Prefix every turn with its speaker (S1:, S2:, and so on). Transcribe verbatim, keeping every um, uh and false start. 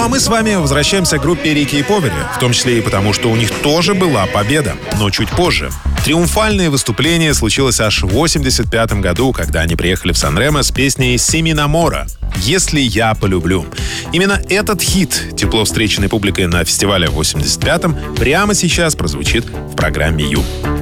S1: а мы с вами возвращаемся к группе Рики и Повери, в том числе и потому, что у них тоже была победа, но чуть позже. Триумфальное выступление случилось аж в восемьдесят пятом году, когда они приехали в Сан-Ремо с песней «Семинамора» «Если я полюблю». Именно этот хит, тепло встреченный публикой на фестивале в восемьдесят пятом, прямо сейчас прозвучит в программе «Ю».